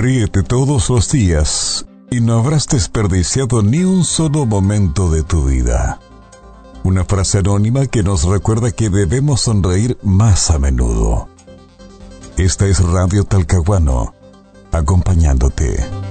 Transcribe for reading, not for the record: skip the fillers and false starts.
Ríete todos los días y no habrás desperdiciado ni un solo momento de tu vida. Una frase anónima que nos recuerda que debemos sonreír más a menudo. Esta es Radio Talcahuano, acompañándote.